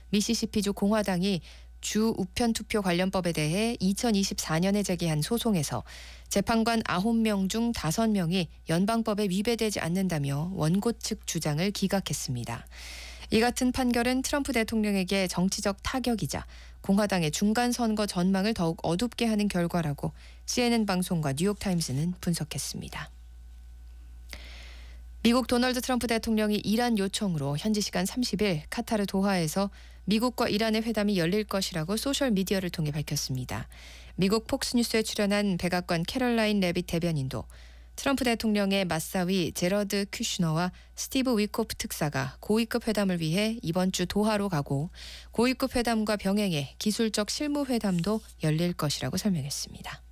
미시시피주 공화당이 주 우편 투표 관련법에 대해 2024년에 제기한 소송에서 재판관 9명 중 5명이 연방법에 위배되지 않는다며 원고 측 주장을 기각했습니다. 이 같은 판결은 트럼프 대통령에게 정치적 타격이자 공화당의 중간 선거 전망을 더욱 어둡게 하는 결과라고 CNN 방송과 뉴욕타임스는 분석했습니다. 미국 도널드 트럼프 대통령이 이란 요청으로 현지 시간 30일 카타르 도하에서 미국과 이란의 회담이 열릴 것이라고 소셜미디어를 통해 밝혔습니다. 미국 폭스뉴스에 출연한 백악관 캐럴라인 레빗 대변인도 트럼프 대통령의 맞사위 제러드 큐슈너와 스티브 위코프 특사가 고위급 회담을 위해 이번 주 도하로 가고 고위급 회담과 병행해 기술적 실무 회담도 열릴 것이라고 설명했습니다.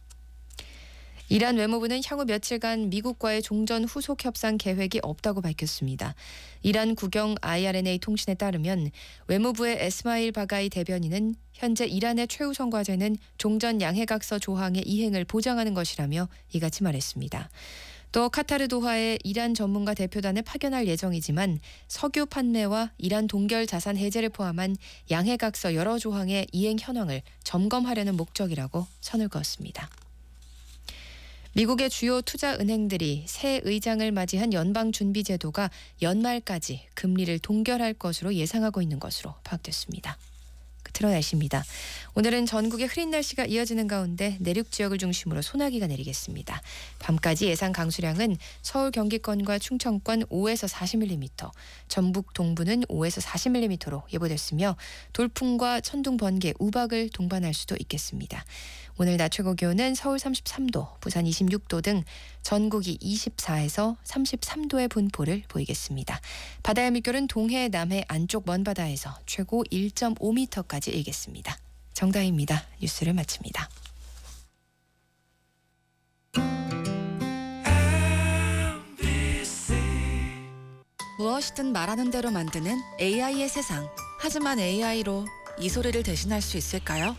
이란 외무부는 향후 며칠간 미국과의 종전 후속 협상 계획이 없다고 밝혔습니다. 이란 국영 IRNA 통신에 따르면 외무부의 에스마일 바가이 대변인은 현재 이란의 최우선 과제는 종전 양해각서 조항의 이행을 보장하는 것이라며 이같이 말했습니다. 또 카타르 도하에 이란 전문가 대표단을 파견할 예정이지만 석유 판매와 이란 동결 자산 해제를 포함한 양해각서 여러 조항의 이행 현황을 점검하려는 목적이라고 선을 그었습니다. 미국의 주요 투자은행들이 새 의장을 맞이한 연방준비제도가 연말까지 금리를 동결할 것으로 예상하고 있는 것으로 파악됐습니다. 끝으로 날씨입니다. 오늘은 전국에 흐린 날씨가 이어지는 가운데 내륙 지역을 중심으로 소나기가 내리겠습니다. 밤까지 예상 강수량은 서울 경기권과 충청권 5에서 40mm, 전북 동부는 5에서 40mm로 예보됐으며 돌풍과 천둥, 번개, 우박을 동반할 수도 있겠습니다. 오늘 낮 최고 기온은 서울 33도, 부산 26도 등 전국이 24에서 33도의 분포를 보이겠습니다. 바다의 물결은 동해, 남해 안쪽 먼바다에서 최고 1.5m까지 일겠습니다. 정다희입니다. 뉴스를 마칩니다. 무엇이든 말하는 대로 만드는 AI의 세상. 하지만 AI로 이 소리를 대신할 수 있을까요?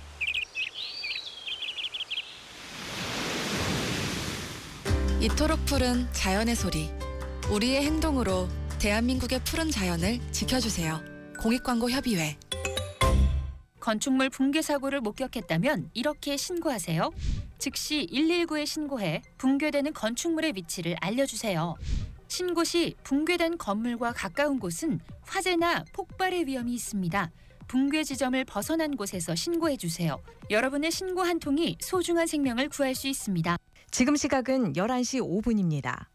이토록 푸른 자연의 소리. 우리의 행동으로 대한민국의 푸른 자연을 지켜주세요. 공익광고협의회. 건축물 붕괴 사고를 목격했다면 이렇게 신고하세요. 즉시 119에 신고해 붕괴되는 건축물의 위치를 알려주세요. 신고 시 붕괴된 건물과 가까운 곳은 화재나 폭발의 위험이 있습니다. 붕괴 지점을 벗어난 곳에서 신고해주세요. 여러분의 신고 한 통이 소중한 생명을 구할 수 있습니다. 지금 시각은 11시 5분입니다.